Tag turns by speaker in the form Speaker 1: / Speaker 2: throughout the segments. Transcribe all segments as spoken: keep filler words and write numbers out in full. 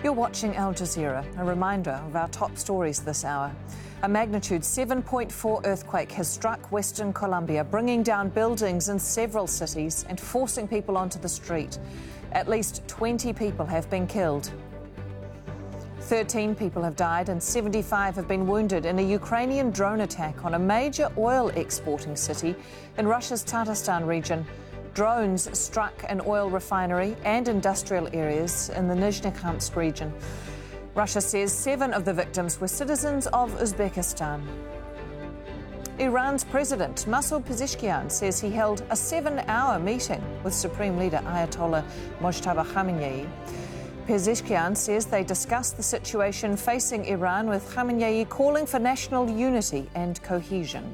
Speaker 1: You're watching Al Jazeera. A reminder of our top stories this hour. A magnitude seven point four earthquake has struck Western Colombia, bringing down buildings in several cities and forcing people onto the street. At least twenty people have been killed. thirteen people have died and seventy-five have been wounded in a Ukrainian drone attack on a major oil exporting city in Russia's Tatarstan region. Drones struck an oil refinery and industrial areas in the Nizhnekamsk region. Russia says seven of the victims were citizens of Uzbekistan. Iran's President Masoud Pezeshkian says he held a seven-hour meeting with Supreme Leader Ayatollah Mojtaba Khamenei. Pezeshkian says they discussed the situation facing Iran, with Khamenei calling for national unity and cohesion.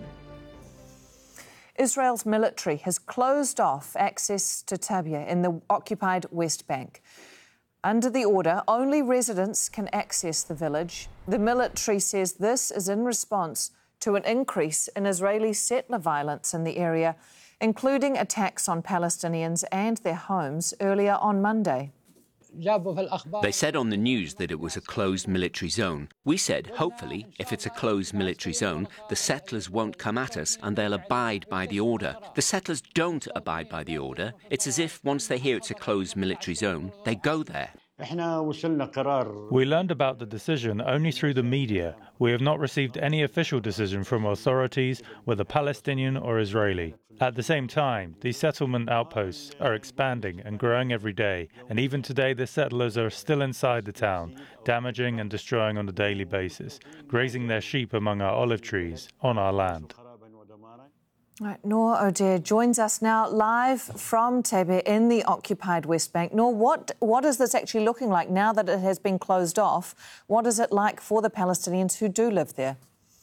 Speaker 1: Israel's military has closed off access to Taiba in the occupied West Bank. Under the order, only residents can access the village. The military says this is in response to an increase in Israeli settler violence in the area, including attacks on Palestinians and their homes earlier on Monday.
Speaker 2: They said on the news that it was a closed military zone. We said, hopefully, if it's a closed military zone, the settlers won't come at us and they'll abide by the order. The settlers don't abide by the order. It's as if once they hear it's a closed military zone, they go there.
Speaker 3: We learned about the decision only through the media. We have not received any official decision from authorities, whether Palestinian or Israeli. At the same time, these settlement outposts are expanding and growing every day, and even today the settlers are still inside the town, damaging and destroying on a daily basis, grazing their sheep among our olive trees on our land.
Speaker 1: Right, Noor O'Dea joins us now live from Taiba in the occupied West Bank. Noor, what, what is this actually looking like now that it has been closed off? What is it like for the Palestinians who do live there?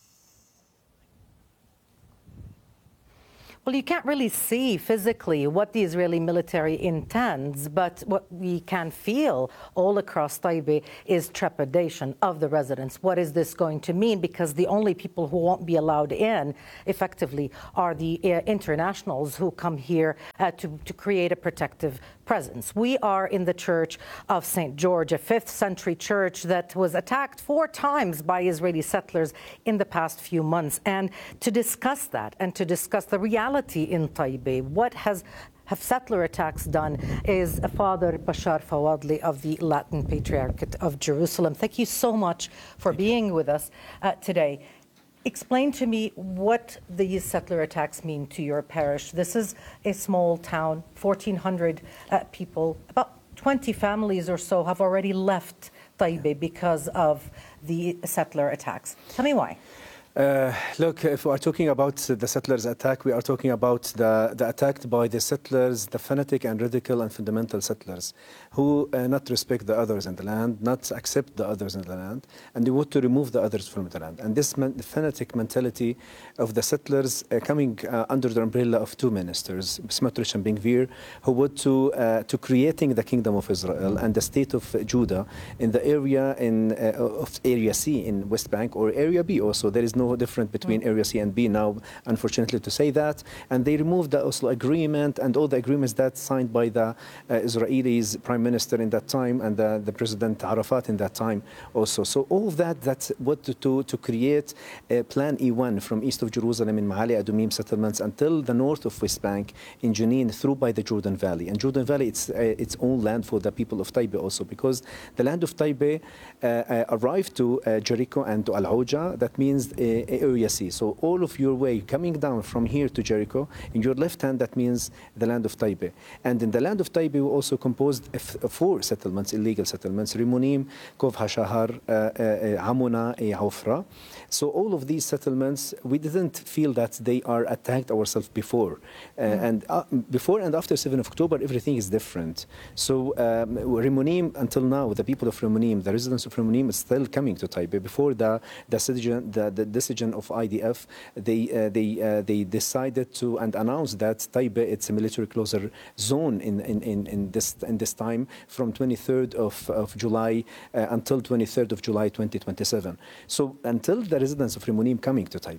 Speaker 4: Well, you can't really see physically what the Israeli military intends, but what we can feel all across Taiba is trepidation of the residents. What is this going to mean? Because the only people who won't be allowed in, effectively, are the uh, internationals who come here uh, to, to create a protective presence. We are in the Church of Saint George, a fifth century church that was attacked four times by Israeli settlers in the past few months. And to discuss that and to discuss the reality in Taiba, what has have settler attacks done, is Father Bashar Fawadli of the Latin Patriarchate of Jerusalem. Thank you so much for being with us uh, today. Explain to me what these settler attacks mean to your parish. This is a small town, fourteen hundred uh, people. About twenty families or so have already left Taiba because of the settler attacks. Tell me why.
Speaker 5: Uh, look, if we are talking about the settlers' attack, we are talking about the, the attack by the settlers, the fanatic and radical and fundamental settlers, who uh, not respect the others in the land, not accept the others in the land, and they want to remove the others from the land. And this man, the fanatic mentality of the settlers uh, coming uh, under the umbrella of two ministers, Smotrich and Ben-Gvir, who want to uh, to creating the kingdom of Israel and the state of Judah in the area in uh, of Area C in West Bank, or Area B also. There is no different between Area C and B now, unfortunately, to say that. And they removed the Oslo Agreement and all the agreements that signed by the uh, Israelis Prime Minister in that time and the, the President Arafat in that time also. So all of that, that's what to do to create a Plan E one from east of Jerusalem in Ma'ale Adumim settlements until the north of West Bank in Jenin through by the Jordan Valley. And Jordan Valley, it's uh, its own land for the people of Taiba also, because the land of Taiba uh, uh, arrived to uh, Jericho and to Al-Houja. That means uh, Area C. So all of your way coming down from here to Jericho, in your left hand, that means the land of Taiba. And in the land of Taiba, we also composed four settlements, illegal settlements: Rimonim, Kov HaShahar, uh, uh, Hamuna, Haufra. So all of these settlements, we didn't feel that they are attacked ourselves before. Uh, mm. And uh, before and after seventh of October, everything is different. So um, Rimonim, until now, the people of Rimonim, the residents of Rimonim, is still coming to Taiba. Before the decision, the, the decision of I D F, they uh, they uh, they decided to and announced that Taiba, it's a military closure zone in in, in, in this in this time from twenty-third of, of July uh, until twenty-third of July twenty twenty-seven. So until the residents of Rimonim coming to Taiba.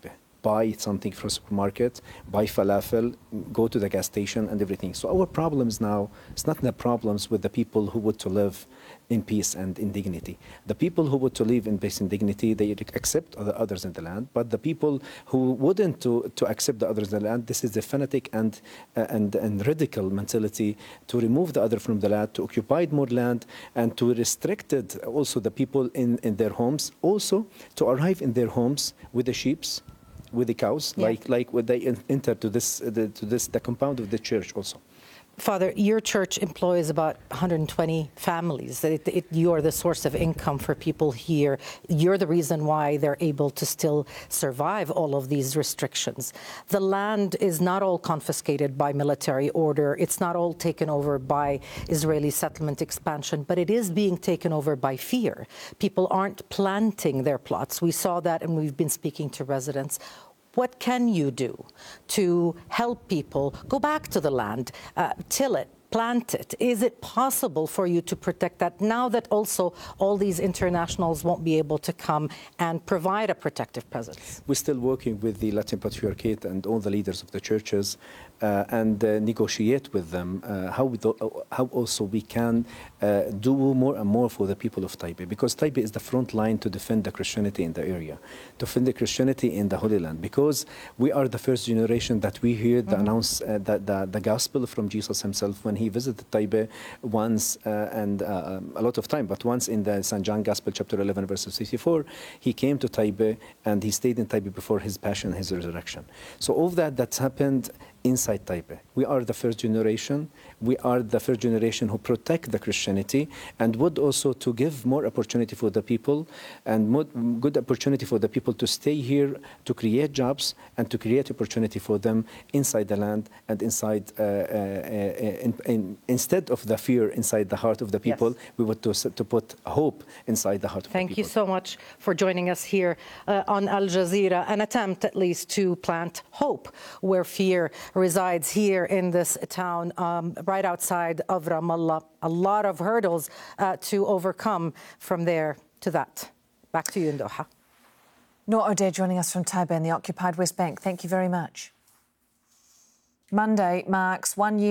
Speaker 5: buy something from a supermarket, buy falafel, go to the gas station and everything. So our problems now, it's not the problems with the people who want to live in peace and in dignity. The people who want to live in peace and dignity, they accept the others in the land, but the people who wouldn't to, to accept the others in the land, this is the fanatic and, uh, and, and radical mentality to remove the other from the land, to occupy more land, and to restrict also the people in, in their homes, also to arrive in their homes with the sheep, with the cows, yeah. like like when they enter to this the, to this the compound of the church also.
Speaker 4: Father, your church employs about one hundred twenty families. It, it, you are the source of income for people here. You're the reason why they're able to still survive all of these restrictions. The land is not all confiscated by military order. It's not all taken over by Israeli settlement expansion, but it is being taken over by fear. People aren't planting their plots. We saw that, and we've been speaking to residents. What can you do to help people go back to the land, uh, till it, plant it? Is it possible for you to protect that now that also all these internationals won't be able to come and provide a protective presence?
Speaker 5: We're still working with the Latin Patriarchate and all the leaders of the churches uh, and uh, negotiate with them uh, how, we do, uh, how also we can uh, do more and more for the people of Taipei, because Taipei is the front line to defend the Christianity in the area, to defend the Christianity in the Holy Land, because we are the first generation that we hear the mm-hmm. announce uh, the, the, the gospel from Jesus himself when he visited Taipei once uh, and uh, a lot of time, but once in the Saint John Gospel chapter eleven verse sixty-four, he came to Taipei and he stayed in Taipei before his passion, his resurrection. So all that that's happened inside Taipei. We are the first generation. We are the first generation who protect the Christianity and would also to give more opportunity for the people and more, good opportunity for the people to stay here, to create jobs and to create opportunity for them inside the land and inside, uh, uh, in, in, instead of the fear inside the heart of the people, yes. we would to, to put hope inside the heart of
Speaker 4: Thank
Speaker 5: the people.
Speaker 4: Thank you so much for joining us here uh, on Al Jazeera, an attempt at least to plant hope where fear resides here in this town um, right outside of Ramallah. A lot of hurdles uh, to overcome from there to that. Back to you in Doha.
Speaker 1: Noor Odeh joining us from Taipei in the occupied West Bank. Thank you very much. Monday marks one year